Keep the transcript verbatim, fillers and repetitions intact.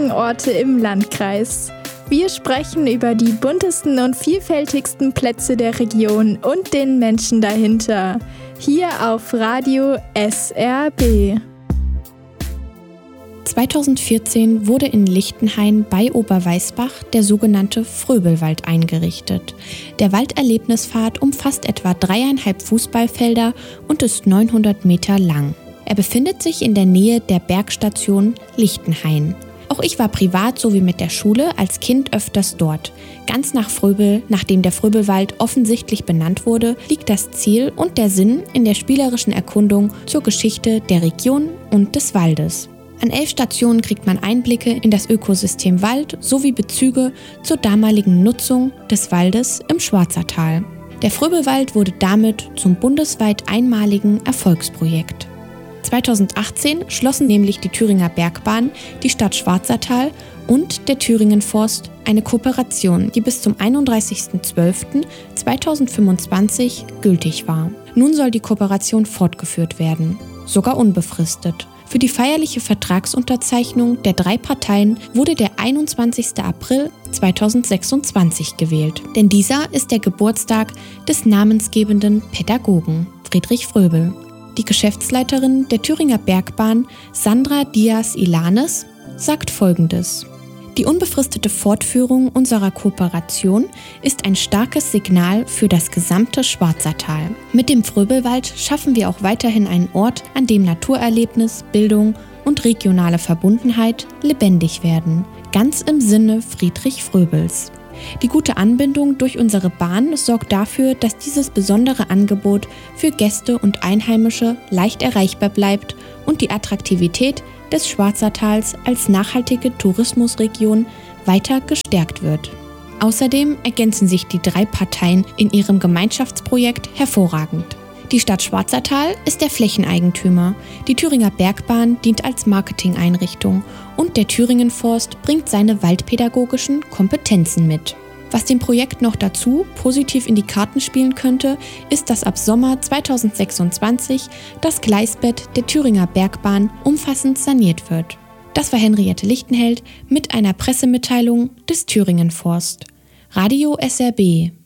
wichtigen Orte im Landkreis. Wir sprechen über die buntesten und vielfältigsten Plätze der Region und den Menschen dahinter. Hier auf Radio S R B. zweitausendvierzehn wurde in Lichtenhain bei Oberweißbach der sogenannte Fröbelwald eingerichtet. Der Walderlebnispfad umfasst etwa dreieinhalb Fußballfelder und ist neunhundert Meter lang. Er befindet sich in der Nähe der Bergstation Lichtenhain. Auch ich war privat sowie mit der Schule als Kind öfters dort. Ganz nach Fröbel, nachdem der Fröbelwald offensichtlich benannt wurde, liegt das Ziel und der Sinn in der spielerischen Erkundung zur Geschichte der Region und des Waldes. An elf Stationen kriegt man Einblicke in das Ökosystem Wald sowie Bezüge zur damaligen Nutzung des Waldes im Schwarzertal. Der Fröbelwald wurde damit zum bundesweit einmaligen Erfolgsprojekt. zweitausendachtzehn schlossen nämlich die Thüringer Bergbahn, die Stadt Schwarzertal und der Thüringen Forst eine Kooperation, die bis zum einunddreißigsten zwölften zweitausendfünfundzwanzig gültig war. Nun soll die Kooperation fortgeführt werden, sogar unbefristet. Für die feierliche Vertragsunterzeichnung der drei Parteien wurde der einundzwanzigsten April zweitausendsechsundzwanzig gewählt. Denn dieser ist der Geburtstag des namensgebenden Pädagogen Friedrich Fröbel. Die Geschäftsleiterin der Thüringer Bergbahn, Sandra Diaz-Ilanes, sagt Folgendes: Die unbefristete Fortführung unserer Kooperation ist ein starkes Signal für das gesamte Schwarzertal. Mit dem Fröbelwald schaffen wir auch weiterhin einen Ort, an dem Naturerlebnis, Bildung und regionale Verbundenheit lebendig werden, ganz im Sinne Friedrich Fröbels. Die gute Anbindung durch unsere Bahn sorgt dafür, dass dieses besondere Angebot für Gäste und Einheimische leicht erreichbar bleibt und die Attraktivität des Schwarzertals als nachhaltige Tourismusregion weiter gestärkt wird. Außerdem ergänzen sich die drei Parteien in ihrem Gemeinschaftsprojekt hervorragend. Die Stadt Schwarzertal ist der Flächeneigentümer, die Thüringer Bergbahn dient als Marketingeinrichtung und der Thüringen Forst bringt seine waldpädagogischen Kompetenzen mit. Was dem Projekt noch dazu positiv in die Karten spielen könnte, ist, dass ab Sommer zweitausendsechsundzwanzig das Gleisbett der Thüringer Bergbahn umfassend saniert wird. Das war Henriette Lichtenheld mit einer Pressemitteilung des Thüringen Forst. Radio S R B.